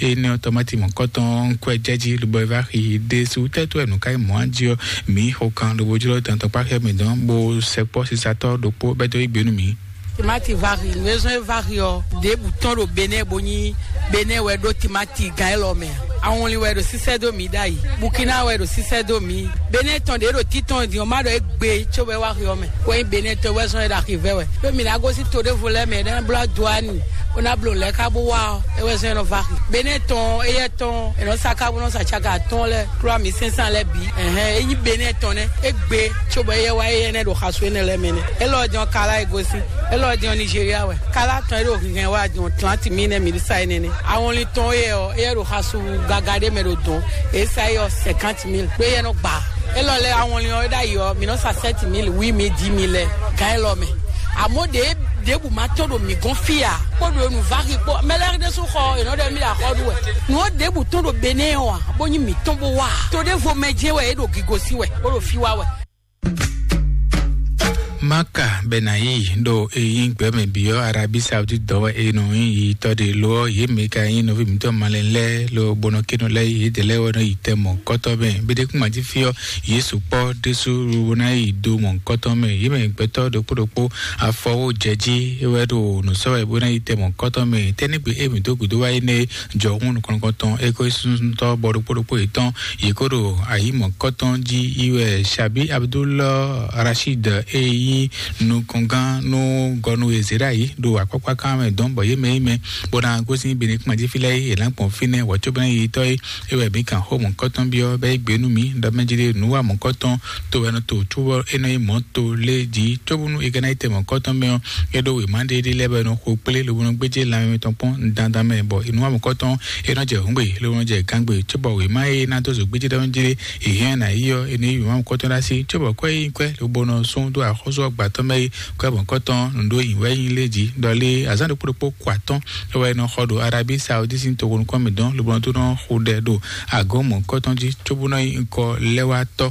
ene automati mon koton kwa jaji le boiva i de su teto enu kai moanjio mi hokan le bojuro tanto pa ke medon bo sepo si sato do po beto ibenu mi timati vari maison vario de bouton do bene boni bene we do timati gaelo me awon li we do sisedo mi dai Burkina we do sisedo mi bene ton de do titon di o ma do egbe cho we wario me we bene to we so da rive we pe mi na go si to de voler me dan bla douane on a blon le kabo wa e we so no vari bene ton e ton e no saka no sa chaga ton le 3500 le bi yi bene ton ne egbe cho we ye wa ye ne do khaso ne le mene e lo jon kala e go si di Nigeria we kala ton ro kin wa jon 30,000 mi sai nene awon li ton e ro hasu gagade me do don e sai yo 50,000 pe ye no gba e lo le awon li o da yo mi no sa 7,000 oui mi 10,000 kan lo me amode debu matodo mi gonfia po do nu vari po meler de so kho e no de mi la kho do we no debu ton do bene wa bo ni mi ton bo wa to de vo meje we e do gigosi we o do fi wa we Maka Benayi do yin gbeme bio Arabie Saoudite do eno yi to de lo ye meka yin no vimto malenle lo bono kino le yi de le wono itemo koto be bede kuma ji fio yesu po desu wona yi do mon koto me ye me gbeto do podopo afowo jeji ewe do no so e bona itemo koto me teni be emi do gudo wa ine jo hun kon koton e ko sun to bodo podopo iton ye kodo ayi mon koton ji iwe Shabi Abdullah Rashid e no konga no gonu ezirai do akpakpa kame don boye me bona gosi bini kuma ji filai e lampon fine wo to ban yi toy e we bi kan ho mon koton bio be gbenu mi da menjire nuwa mon koton to weno to tuwo eno yi moto leji to bunu e gana ite mon koton me e do we mande de lebe no ko pele lo bunu gbeje la me ton pon ndanda me bo nuwa mon koton e no je ngbe lo won je gangbe to bo we mai na to zo gbeje da menjire e hen na iyo eno yi mon koton la si to bo kwe lo bono son do a khozo gba to me ko bon koton ndo iwe yin leji dole azan do popo kwaton lo no khodo Arabie Saoudite sin to ko me don lo bon to no khode do agomo koton ji to bu no ko lewa to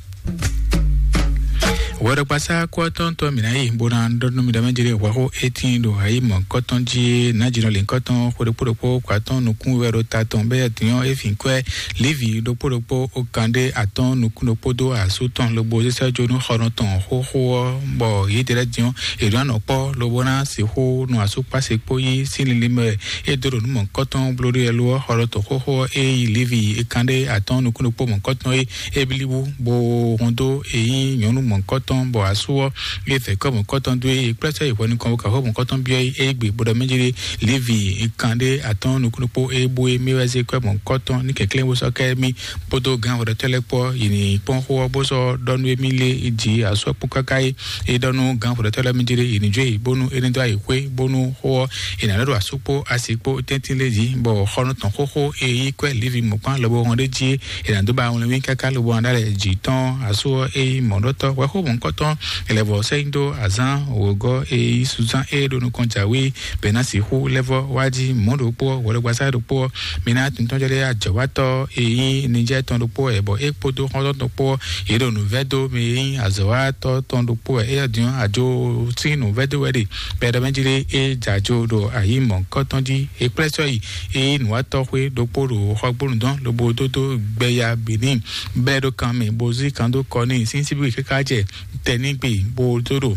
wora pasa ko tonto minai bona ndonu mi da menjire wa ho 18 do ai mon koton ji na jino le koton ko de popo kwaton no kun wero taton be tion e fin kwe levi do popo o kande aton no kun podo asuton lo bo se jo no khoron ton ho bo yi de jon e ran opo lo bona si ho no asu pase po yi sin lime e do no mon koton blori elo horo to ho e levi e kande aton no kun popo mon koton e bilibu bo hondo e nyonu mon koton bo asuo le fe comme koton dwe presse e woni kon ka ho mon koton bi e gbe bodo menjire levi kande aton nukupo e bo e miwaze ko mon koton ni keklen wo so ka mi bodo gan wo telepo yini pon ho bo so donu emile ji aso pukakai e donu gan wo tele menjire yini je bonu eni do ayekwe bonu ho ina do asupo asipo tentileji bo hono ton ho e ko levi mo pan lo bo honde ji ina do ba won wi kaka lo bo andale ji ton aso e mondoto wa ho koton elevo seindo azan ogo e suzan e do no konjawe benasi hu levo waji mondo po wole gwasa do po mina tuntonjele ajawato e nije ton do po e bo e poto hondo do po e do no vedo mi azawato ton do po e adion ajo tinu vedo wedi pero menjire e jajo do ayi mon koton di e presso yi e nuato hwe do po do hogbonu don lo bo do gbeya benin bedo kame bozi kando koni sinsibi kekaje tenigbe bo toro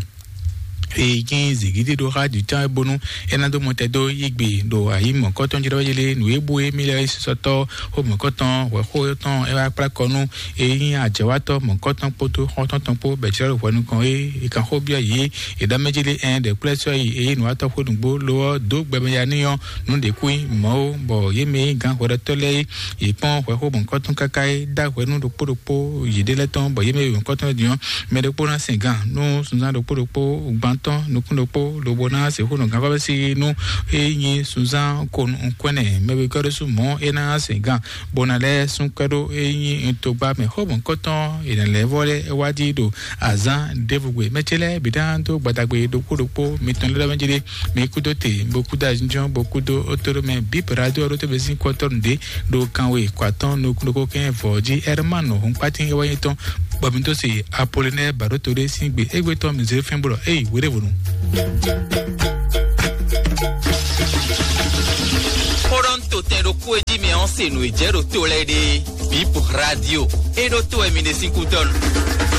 ejin zigidi do ha du tan bonu enado montedo igbe do ayi mo koton jiro yele nu ebu emile soto o mo koton we ho ton e wa pra konu eyin ajewato mo koton poto hoton ton po be jiro wonu kan e kan ho bia yi e da mejile en de pressure yi e nu ato ko dugbo lo do gbeme ya niyan nu de kuin mo bo yeme gan ho de tole e pon we ho mo koton kakai da we nu do po yidele ton bo yeme mo koton dion me de po na singan no sunza do po gban nukunopo lobona se hono gaba si no eyin Susan kon kwene mebe kore su mo ena singa bonale sun kado eyin to ba me hobon koton ina le vole wadi do azan devugwe metele bidanto gbadagbe do kudopo miton le banjire me kudote beaucoup d'argent beaucoup de autorome bip radio rote besin koton de do kanwe kwaton nukunoko ken voji hermano hon patin ewayiton babinto se Apollinaire Barotore singbe egbeton mizere fembolo were vonu Toronto do kueji me onse no ejero to lede. Bip radio. E do to e mine 5 ton.